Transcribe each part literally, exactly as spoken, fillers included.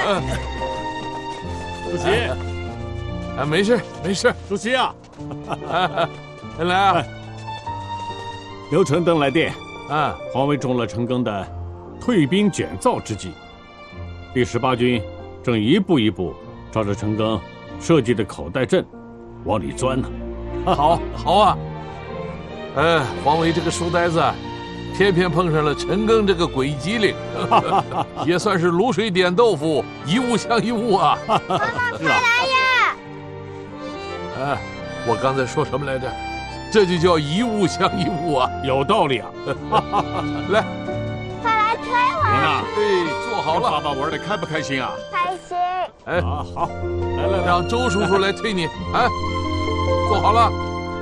主席， 啊，没事没事。 主席啊， 来啊， 刘承登来电， 啊， 皇位中了陈赓的退兵卷造之计，第十八军正一步一步照着陈赓设计的口袋阵往里钻呢。 好，好啊。哎，黄维这个书呆子，偏偏碰上了陈赓这个鬼机灵，也算是卤水点豆腐，一物降一物啊。 妈妈，快来呀！ 哎，我刚才说什么来着？这就叫一物降一物啊， 有道理啊！ 来， 快来吹我！ 娜， 哎，坐好了。 爸爸玩的开不开心啊？ 开心。 哎， 啊，好，来来来， 让周叔叔来推你。哎，坐好了。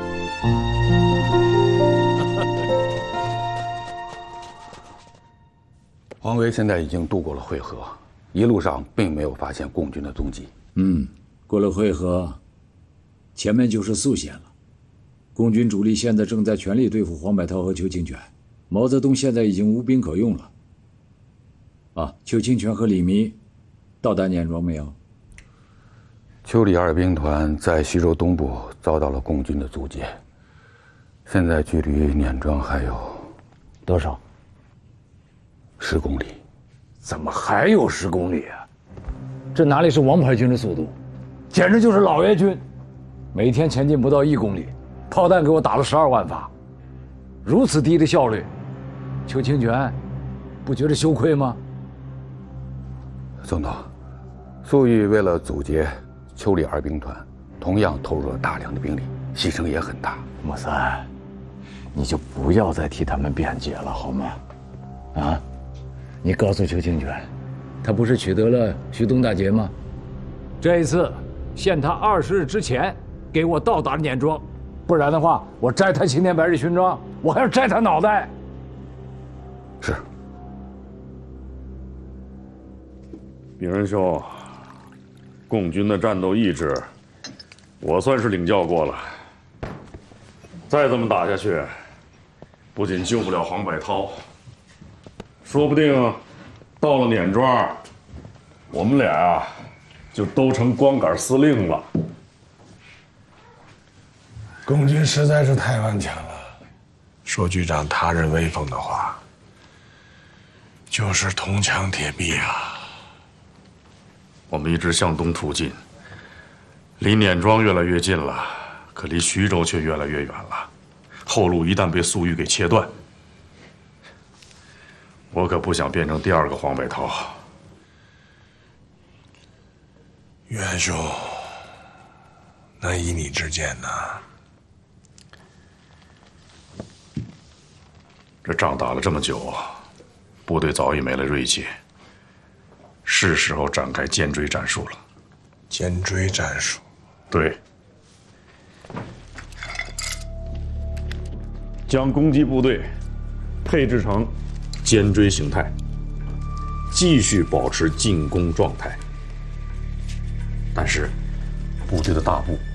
黄维现在已经渡过了会河，一路上并没有发现共军的踪迹。 嗯，过了会河，前面就是宿县了。共军主力现在正在全力对付黄百韬和邱清泉，毛泽东现在已经无兵可用了。啊，邱清泉和李弥到达碾庄没有？ 邱李二兵团在徐州东部遭到了共军的阻截，现在距离碾庄还有多少？ 十公里。 怎么还有十公里啊？这哪里是王牌军的速度，简直就是老爷军，每天前进不到一公里，炮弹给我打了十二万发，如此低的效率，邱清泉不觉得羞愧吗？ 总统，粟裕为了阻截邱李二兵团，同样投入了大量的兵力，牺牲也很大。 莫三，你就不要再替他们辩解了，好吗？啊，你告诉邱清泉，他不是取得了徐东大捷吗？这一次限他二十日之前给我到达碾庄，不然的话，我摘他青天白日勋章，我还要摘他脑袋。 是。 炳仁兄，共军的战斗意志，我算是领教过了。再这么打下去，不仅救不了黄百韬，说不定到了碾庄，我们俩啊就都成光杆司令了。 共军实在是太顽强了，说句长他人威风的话，就是铜墙铁壁啊。 我们一直向东突进，离碾庄越来越近了，可离徐州却越来越远了。后路一旦被粟裕给切断，我可不想变成第二个黄百韬。 袁兄，那依你之见呢？ 这仗打了这么久，部队早已没了锐气，是时候展开尖锥战术了。 尖锥战术， 对，将攻击部队配置成尖锥形态，继续保持进攻状态。但是，部队的大部